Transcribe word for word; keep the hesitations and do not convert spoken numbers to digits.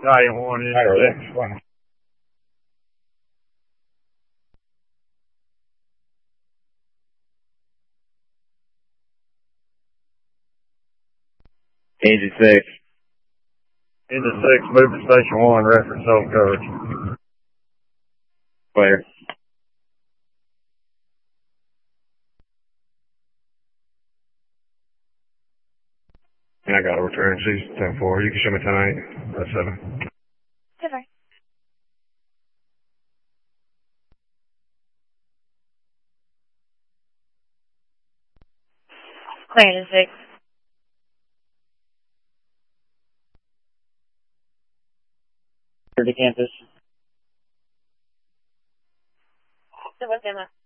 Stallion one is six. Wow. Engine six. Engine six, move to station one, reference hold coverage. Clear. I got a return. She's ten four. You can show me ten eight. That's seven. Silver. Clear to six. Clear to campus. Silver, Emma.